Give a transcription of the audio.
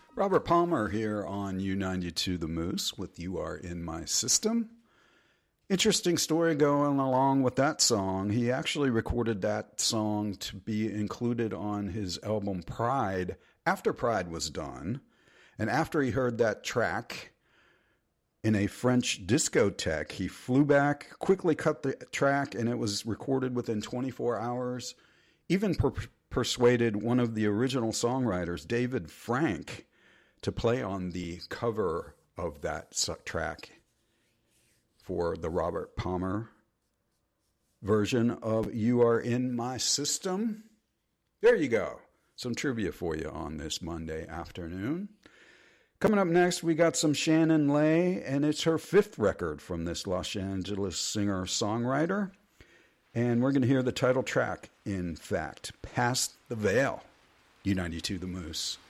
Robert Palmer here on U92 The Moose with You Are In My System. Interesting story going along with that song. He actually recorded that song to be included on his album Pride after Pride was done. And after he heard that track in a French discotheque, he flew back, quickly cut the track, and it was recorded within 24 hours. Even persuaded one of the original songwriters, David Frank, to play on the cover of that track for the Robert Palmer version of You Are In My System. There you go. Some trivia for you on this Monday afternoon. Coming up next, we got some Shannon Lay, and it's her fifth record from this Los Angeles singer-songwriter. And we're going to hear the title track, in fact, Past the Veil. U92 The Moose.